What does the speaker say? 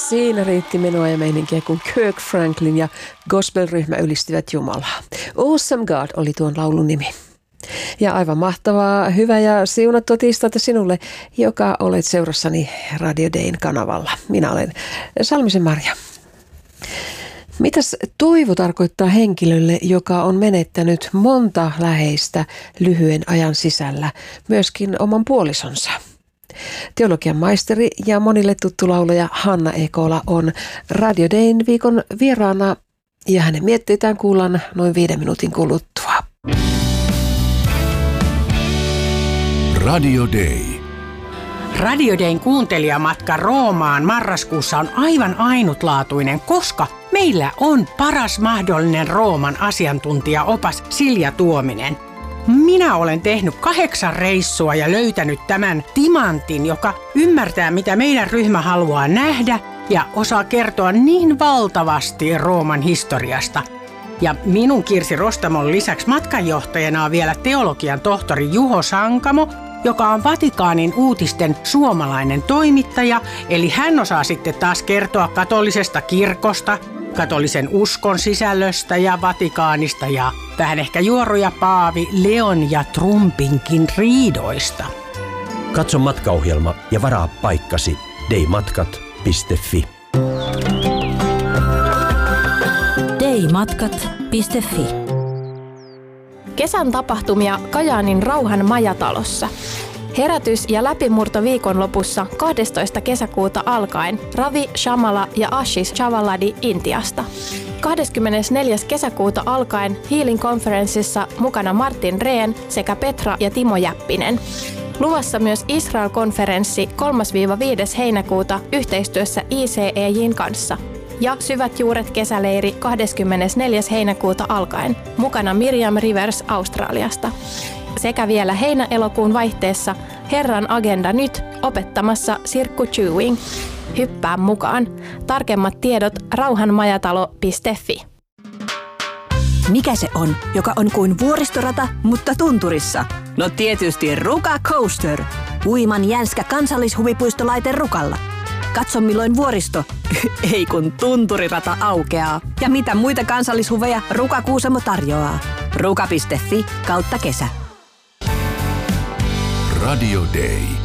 Siinä riitti menoa ja meininkiä, kun Kirk Franklin ja gospelryhmä ylistivät Jumalaa. Awesome God oli tuon laulun nimi. Ja aivan mahtavaa, hyvä ja siunattua tiistaita sinulle, joka olet seurassani Radio Dayn kanavalla. Minä olen Salmisen Marja. Mitäs toivo tarkoittaa henkilölle, joka on menettänyt monta läheistä lyhyen ajan sisällä, myöskin oman puolisonsa? Teologian maisteri ja monille tuttu laulaja Hanna Ekola on Radio Dayn viikon vieraana ja hänen mietteitään kuullaan noin 5 minuutin kuluttua. Radio Day. Radio Dayn kuuntelijamatka Roomaan marraskuussa on aivan ainutlaatuinen, koska meillä on paras mahdollinen Rooman asiantuntijaopas Silja Tuominen. Minä olen tehnyt 8 reissua ja löytänyt tämän timantin, joka ymmärtää, mitä meidän ryhmä haluaa nähdä ja osaa kertoa niin valtavasti Rooman historiasta. Ja minun Kirsi Rostamon lisäksi matkanjohtajana on vielä teologian tohtori Juho Sankamo, joka on Vatikaanin uutisten suomalainen toimittaja, eli hän osaa sitten taas kertoa katolisesta kirkosta, katolisen uskon sisällöstä ja Vatikaanista ja vähän ehkä juoruja Paavi Leon ja Trumpinkin riidoista. Katso matkaohjelma ja varaa paikkasi daymatkat.fi. daymatkat.fi. Kesän tapahtumia Kajaanin Rauhan majatalossa. Herätys- ja läpimurto viikonlopussa 12. kesäkuuta alkaen Ravi Shamala ja Ashish Chavaladi Intiasta. 24. kesäkuuta alkaen Healing Conferenceissa mukana Martin Rehn sekä Petra ja Timo Jäppinen. Luvassa myös Israel-konferenssi 3-5. heinäkuuta yhteistyössä ICEJ:n kanssa. Ja Syvät juuret kesäleiri 24. heinäkuuta alkaen, mukana Miriam Rivers Australiasta. Sekä vielä heinä-elokuun vaihteessa Herran agenda nyt opettamassa Sirkku Chewing. Hyppää mukaan. Tarkemmat tiedot rauhanmajatalo.fi. Mikä se on, joka on kuin vuoristorata, mutta tunturissa? No tietysti Ruka Coaster. Uiman jänskä kansallishuvipuistolaite Rukalla. Katso milloin vuoristo, ei kun tunturirata aukeaa. Ja mitä muita kansallishuveja Ruka Kuusamo tarjoaa. Ruka.fi/kesä. Radio Day.